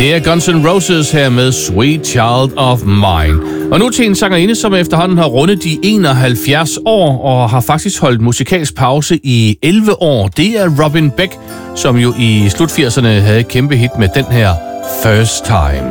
Det er Guns N' Roses her med Sweet Child of Mine. Og nu til en sangerinde, som efterhånden har rundet de 71 år og har faktisk holdt musikalsk pause i 11 år. Det er Robin Beck, som jo i slut 80'erne havde et kæmpe hit med den her First Time.